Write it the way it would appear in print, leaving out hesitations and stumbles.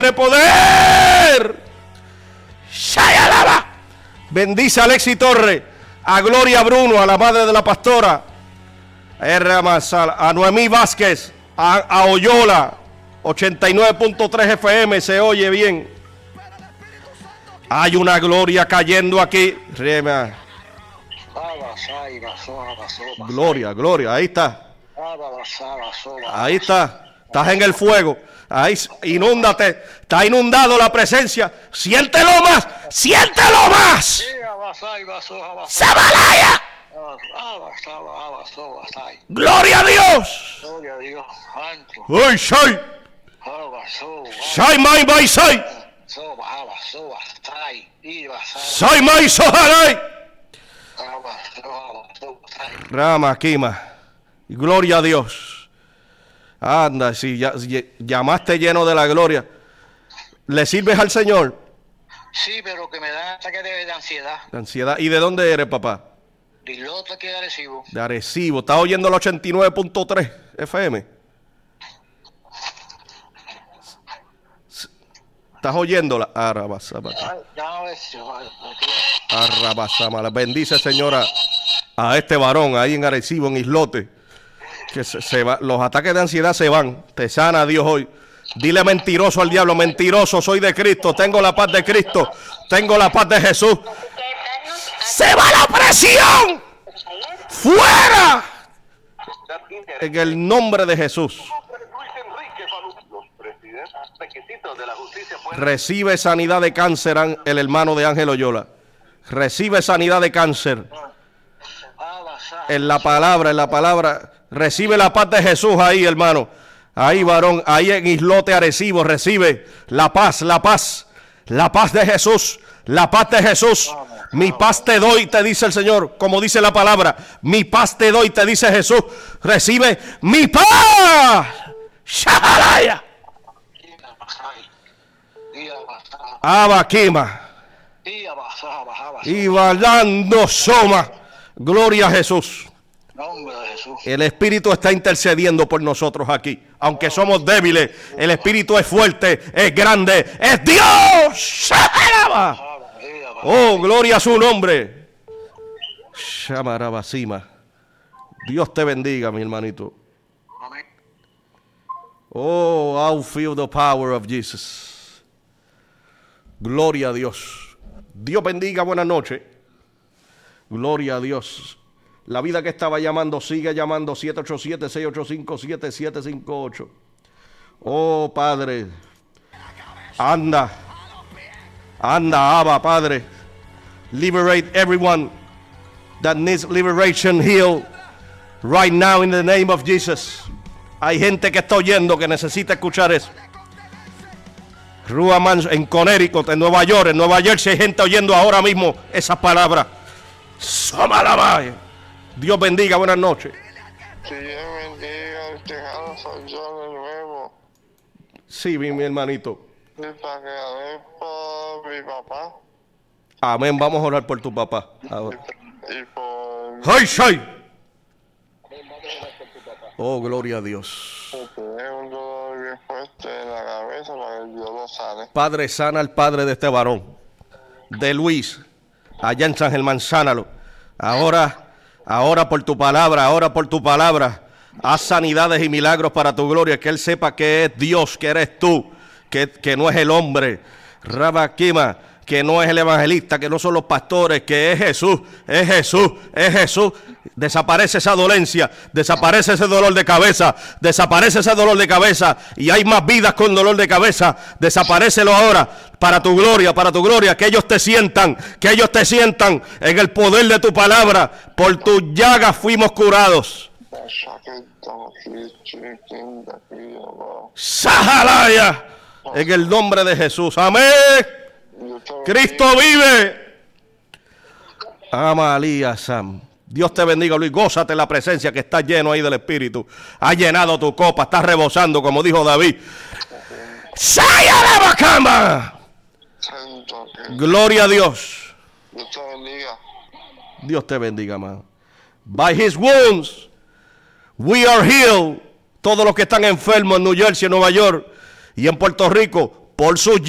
de poder. ¡Shayalaba! Bendice a Alexi Torres, a Gloria Bruno, a la madre de la pastora, a Noemí Vázquez, a Oyola, 89.3 FM, se oye bien. Hay una gloria cayendo aquí. Gloria, gloria, ahí está. Ahí está. Estás en el fuego. Ahí, inúndate. Está inundado la presencia. Siéntelo más. Siéntelo más. ¡Sabalaya! Gloria a Dios. Gloria a Dios. ¡Ay, shai! ¡Shai, mai, mai, shai! ¡Shai, mai, soharai! Rama, Kima. Gloria a Dios. Anda, si llamaste lleno de la gloria. ¿Le sirves al Señor? Sí, pero que me dan ataque de ansiedad. De ansiedad. ¿Y de dónde eres, papá? De Islote, aquí de Arecibo. De Arecibo. ¿Estás oyendo el 89.3 FM? ¿Estás oyéndola? Arrabasama. Bendice, señora, a este varón ahí en Arecibo, en Islote. Que se va, los ataques de ansiedad se van. Te sana Dios hoy. Dile mentiroso al diablo: mentiroso, soy de Cristo, tengo la paz de Cristo, tengo la paz de Jesús. ¡Se va la presión! ¡Fuera! En el nombre de Jesús. Recibe sanidad de cáncer el hermano de Ángel Oyola. Recibe sanidad de cáncer. En la palabra. Recibe la paz de Jesús ahí, hermano. Ahí, varón, ahí en Islote, Arecibo, recibe la paz de Jesús, la paz de Jesús. Mi paz te doy, te dice el Señor, como dice la palabra. Mi paz te doy, te dice Jesús. Recibe mi paz. Shahalaya. Abakima. Y balando soma. Gloria a Jesús. El Espíritu está intercediendo por nosotros aquí. Aunque somos débiles, el Espíritu es fuerte, es grande, es Dios. Oh, gloria a su nombre. Shamarabasima. Dios te bendiga, mi hermanito. Oh, I'll feel the power of Jesus. Gloria a Dios. Dios bendiga, buenas noches. Gloria a Dios. La vida que estaba llamando, sigue llamando. 787-685-7758. Oh, Padre. Anda, Abba, Padre. Liberate everyone that needs liberation, heal right now in the name of Jesus. Hay gente que está oyendo que necesita escuchar eso. En Connecticut, en Nueva York, en Nueva Jersey, hay gente oyendo ahora mismo esas palabras. Somalabay. Dios bendiga, buenas noches. Sí, Dios bendiga, el tejano soy yo de nuevo. Sí, mi hermanito. Y para que oren por mi papá. Amén, vamos a orar por tu papá. Ahora. Y por... ¡Ay, ay! Oh, gloria a Dios. Tiene un dolor bien fuerte en la cabeza para que Dios lo sane. Padre, sana al padre de este varón, de Luis, allá en San Germán, sánalo. Ahora por tu palabra, haz sanidades y milagros para tu gloria, que él sepa que es Dios, que eres tú, que no es el hombre, Rabakima, que no es el evangelista, que no son los pastores, que es Jesús. Desaparece esa dolencia, desaparece ese dolor de cabeza, y hay más vidas con dolor de cabeza. Desaparécelo ahora, para tu gloria, que ellos te sientan en el poder de tu palabra. Por tus llagas fuimos curados. Sahalaya, en el nombre de Jesús, amén. Cristo vive. Amalía Sam. Dios te bendiga, Luis. Gózate la presencia que está lleno ahí del Espíritu. Ha llenado tu copa, está rebosando, como dijo David. ¡Saya la bacama! Gloria a Dios. Dios te bendiga. Dios te bendiga, amado. By his wounds, we are healed. Todos los que están enfermos en New Jersey, en Nueva York y en Puerto Rico, por sus